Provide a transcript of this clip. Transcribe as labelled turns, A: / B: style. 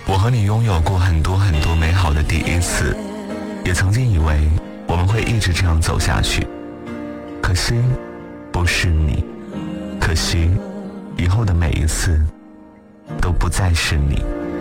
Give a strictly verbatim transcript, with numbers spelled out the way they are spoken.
A: 我和你拥有过很多很多美好的第一次，也曾经以为我们会一直这样走下去，可惜不是你，可惜以后的每一次都不再是你。